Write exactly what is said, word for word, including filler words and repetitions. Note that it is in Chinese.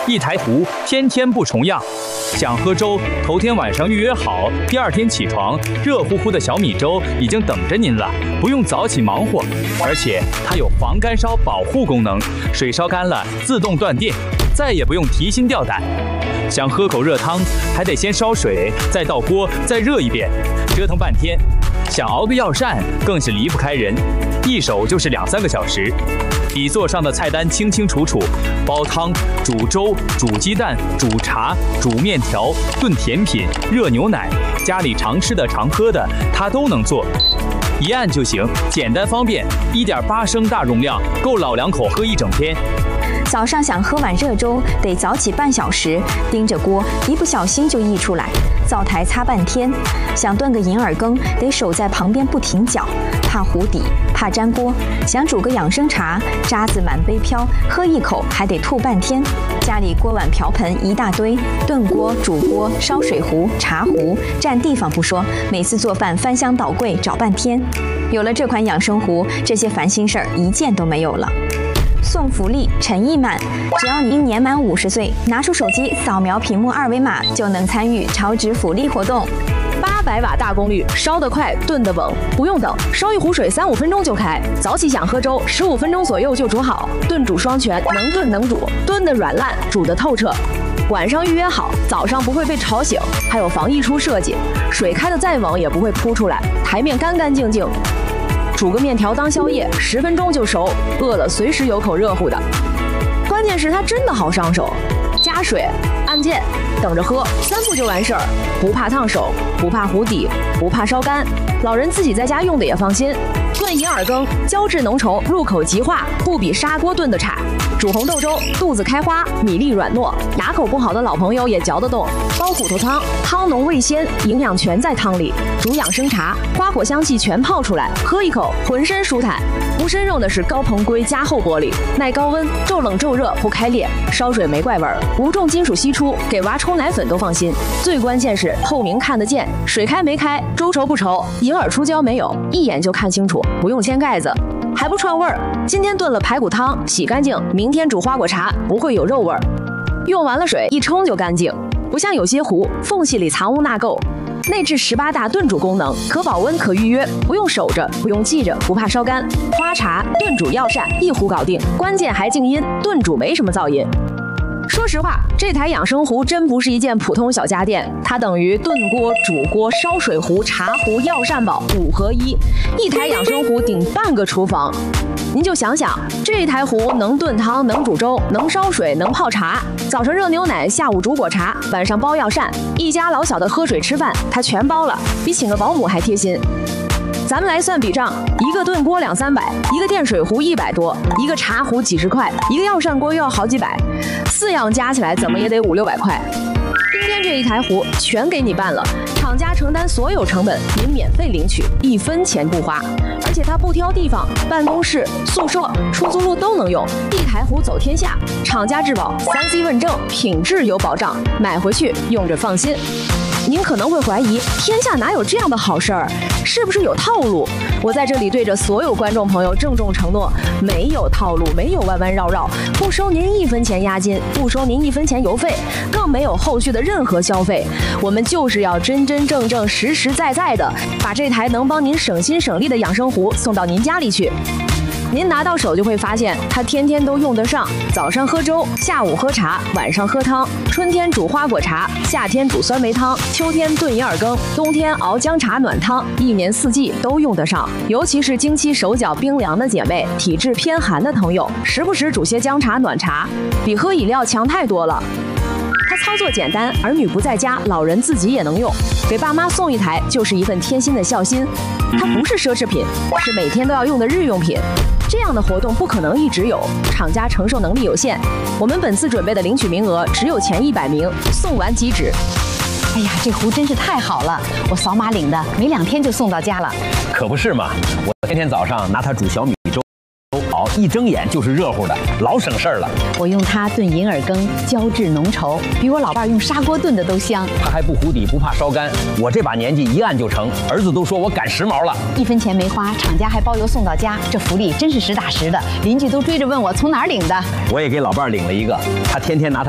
一台壶，天天不重样。想喝粥，头天晚上预约好，第二天起床，热乎乎的小米粥已经等着您了，不用早起忙活。而且它有防干烧保护功能，水烧干了自动断电，再也不用提心吊胆。想喝口热汤，还得先烧水，再倒锅，再热一遍，折腾半天。想熬个药膳，更是离不开人，一手就是两三个小时。底座上的菜单清清楚楚，煲汤、煮粥、煮鸡蛋、煮茶、煮面条、炖甜品、热牛奶，家里常吃的常喝的，它都能做。一按就行，简单方便， 一点八升大容量，够老两口喝一整天。 早上想喝碗热粥，得早起半小时，盯着锅，一不小心就溢出来，灶台擦半天。想炖个银耳羹，得守在旁边不停搅，怕糊底，怕粘锅。想煮个养生茶，渣子满杯飘，喝一口还得吐半天。家里锅碗瓢盆一大堆，炖锅、煮锅、烧水壶、茶壶，占地方不说，每次做饭翻箱倒柜找半天。有了这款养生壶，这些烦心事儿一件都没有了。送福利，诚意满！只要您年满五十岁，拿出手机扫描屏幕二维码，就能参与超值福利活动。 八百瓦大功率，烧得快，炖得稳，不用等，烧一壶水三五分钟就开。早起想喝粥，十五分钟左右就煮好，炖煮双全，能炖能煮，炖得软烂，煮得透彻。晚上预约好，早上不会被吵醒，还有防溢出设计，水开得再猛也不会扑出来，台面干干净净。煮个面条当宵夜，十分钟就熟，饿了随时有口热乎的。关键是它真的好上手，加水、按键、等着喝，三步就完事儿，不怕烫手，不怕糊底，不怕烧干，老人自己在家用的也放心。炖银耳羹，胶质浓稠，入口即化，不比砂锅炖的差。煮红豆粥，肚子开花，米粒软糯，牙口不好的老朋友也嚼得动。煲骨头汤，汤浓味鲜，营养全在汤里。煮养生茶，花果香气全泡出来，喝一口浑身舒坦。无参用的是高硼硅加厚玻璃，耐高温，骤冷骤热不开裂，烧水没怪味儿，无重金属析出，给娃冲奶粉都放心。最关键是透明看得见，水开没开，粥稠不稠，银耳出胶没有，一眼就看清楚，不用掀盖子。还不串味儿，今天炖了排骨汤，洗干净，明天煮花果茶，不会有肉味儿。用完了水一冲就干净，不像有些壶缝隙里藏污纳垢。内置十八大炖煮功能，可保温可预约，不用守着，不用记着，不怕烧干。花茶、炖煮药膳一壶搞定，关键还静音，炖煮没什么噪音。说实话，这台养生壶真不是一件普通小家电，它等于炖锅、煮锅、烧水壶、茶壶、药膳宝五合一，一台养生壶顶半个厨房。您就想想，这台壶能炖汤，能煮粥，能烧水，能泡茶，早上热牛奶，下午煮果茶，晚上煲药膳，一家老小的喝水吃饭，它全包了，比请个保姆还贴心。咱们来算笔账，一个炖锅两三百，一个电水壶一百多，一个茶壶几十块，一个药膳锅又要好几百，四样加起来怎么也得五六百块。今天这一台壶全给你办了，厂家承担所有成本，您免费领取，一分钱不花。而且它不挑地方，办公室、宿舍、出租屋都能用，一台壶走天下。厂家质保，三 C 问证，品质有保障，买回去用着放心。您可能会怀疑，天下哪有这样的好事儿？是不是有套路？我在这里对着所有观众朋友郑重承诺，没有套路，没有弯弯绕绕，不收您一分钱押金，不收您一分钱邮费，更没有后续的任何消费。我们就是要真真正正、实实在在的把这台能帮您省心省力的养生壶送到您家里去。您拿到手就会发现，它天天都用得上。早上喝粥，下午喝茶，晚上喝汤。春天煮花果茶，夏天煮酸梅汤，秋天炖银耳羹，冬天熬姜茶暖汤，一年四季都用得上。尤其是经期手脚冰凉的姐妹，体质偏寒的朋友，时不时煮些姜茶暖茶，比喝饮料强太多了。它操作简单，儿女不在家，老人自己也能用。给爸妈送一台就是一份贴心的孝心。它不是奢侈品，是每天都要用的日用品。这样的活动不可能一直有，厂家承受能力有限。我们本次准备的领取名额只有前一百名，送完即止。 哎呀，这壶真是太好了！我扫码领的，没两天就送到家了。 可不是嘛，我天天早上拿它煮小米粥，熬一睁眼就是热乎的，老省事儿了。 我用它炖银耳羹，胶质浓稠，比我老伴用砂锅炖的都香。 它还不糊底，不怕烧干。我这把年纪一按就成，儿子都说我赶时髦了。 一分钱没花，厂家还包邮送到家，这福利真是实打实的。邻居都追着问我从哪儿领的。 我也给老伴儿领了一个，他天天拿它